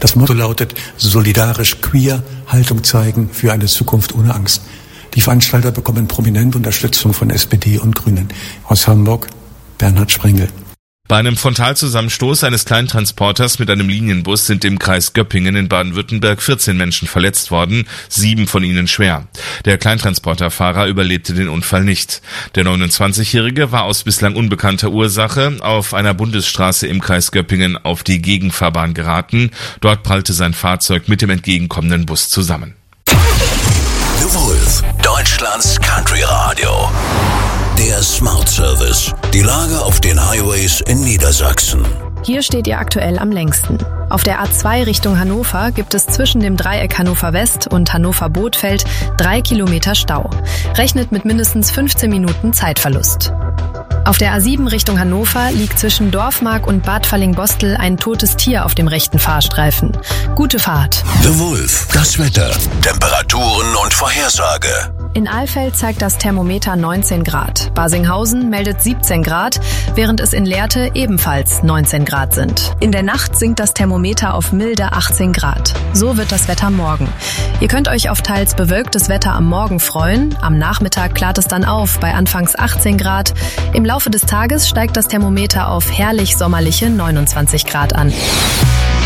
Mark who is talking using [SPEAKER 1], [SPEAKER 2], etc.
[SPEAKER 1] Das Motto lautet: solidarisch queer, Haltung zeigen für eine Zukunft ohne Angst. Die Veranstalter bekommen prominente Unterstützung von SPD und Grünen. Aus Hamburg, Bernhard Sprengel.
[SPEAKER 2] Bei einem Frontalzusammenstoß eines Kleintransporters mit einem Linienbus sind im Kreis Göppingen in Baden-Württemberg 14 Menschen verletzt worden, 7 von ihnen schwer. Der Kleintransporterfahrer überlebte den Unfall nicht. Der 29-Jährige war aus bislang unbekannter Ursache auf einer Bundesstraße im Kreis Göppingen auf die Gegenfahrbahn geraten. Dort prallte sein Fahrzeug mit dem entgegenkommenden Bus zusammen.
[SPEAKER 3] The Wolf, Deutschlands Country Radio. Der Smart Service. Die Lage auf den Highways in Niedersachsen.
[SPEAKER 4] Hier steht ihr aktuell am längsten. Auf der A2 Richtung Hannover gibt es zwischen dem Dreieck Hannover West und Hannover Bothfeld 3 Kilometer Stau. Rechnet mit mindestens 15 Minuten Zeitverlust. Auf der A7 Richtung Hannover liegt zwischen Dorfmark und Bad Falling-Bostel ein totes Tier auf dem rechten Fahrstreifen. Gute Fahrt.
[SPEAKER 3] The Wolf, das Wetter, Temperaturen und Vorhersage.
[SPEAKER 4] In Alfeld zeigt das Thermometer 19 Grad. Basinghausen meldet 17 Grad, während es in Lehrte ebenfalls 19 Grad sind. In der Nacht sinkt das Thermometer auf milde 18 Grad. So wird das Wetter morgen. Ihr könnt euch auf teils bewölktes Wetter am Morgen freuen. Am Nachmittag klart es dann auf bei anfangs 18 Grad. Im Laufe des Tages steigt das Thermometer auf herrlich sommerliche 29 Grad an.